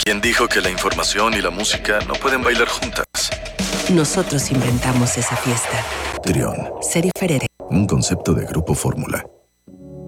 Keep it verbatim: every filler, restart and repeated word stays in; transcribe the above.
¿Quién dijo que la información y la música no pueden bailar juntas? Nosotros inventamos esa fiesta. Trión. Ser diferente. Un concepto de Grupo Fórmula.